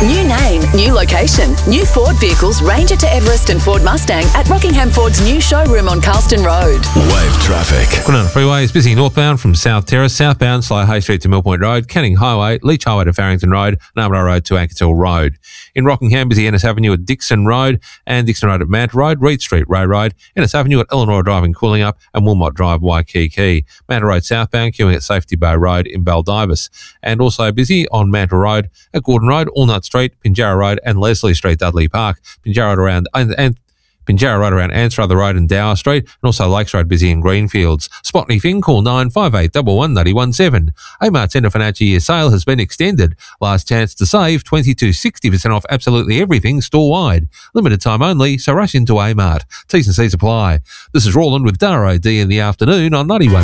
New name, new location. New Ford vehicles Ranger to Everest and Ford Mustang at Rockingham Ford's new showroom on Carlston Road. Wave traffic. Kwinana Freeway is busy northbound from South Terrace, southbound Slough Hay Street to Millpoint Road, Canning Highway, Leach Highway to Farrington Road, and Armadale Road to Ankershill Road. In Rockingham, busy Ennis Avenue at Dixon Road and Dixon Road at Mant Road, Reed Street, Ray Road, Ennis Avenue at Eleanor Drive and Cooling Up, and Wilmot Drive, Waikiki. Manta Road southbound, queuing at Safety Bay Road in Baldivis. And also busy on Manta Road at Gordon Road, Allnut Street, Pinjarra Road and Leslie Street, Dudley Park. Pinjarra Road around Anstruther Road and Dower Street, and also Lakes Road busy in Greenfields. Spot anything, call 958 11917. Amart's end of financial year sale has been extended. Last chance to save 20 to 60% off absolutely everything store-wide. Limited time only, so rush into Amart. T's and C's apply. This is Roland with Dara D in the afternoon on 91.